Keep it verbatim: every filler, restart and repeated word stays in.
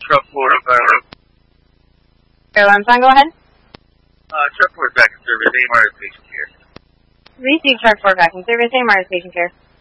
Truck Florida Fire. Airline sign, go ahead. Uh, Truck Florida back in service, A M R is patient care. Receive Truck four back in service, A M R is patient care.